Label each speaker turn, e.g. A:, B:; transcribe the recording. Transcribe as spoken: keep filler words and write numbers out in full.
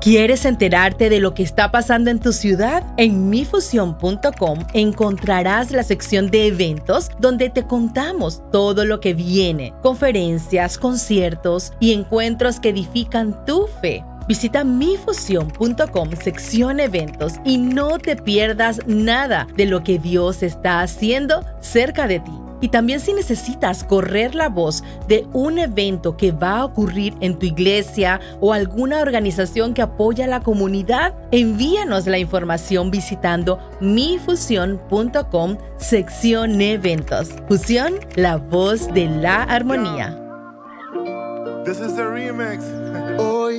A: ¿Quieres enterarte de lo que está pasando en tu ciudad? En mi fusión punto com encontrarás la sección de eventos donde te contamos todo lo que viene, conferencias, conciertos y encuentros que edifican tu fe. Visita mi fusión punto com sección eventos y no te pierdas nada de lo que Dios está haciendo cerca de ti. Y también si necesitas correr la voz de un evento que va a ocurrir en tu iglesia o alguna organización que apoya a la comunidad, envíanos la información visitando mi fusión punto com sección eventos. Fusión, la voz de la armonía.
B: This is the remix.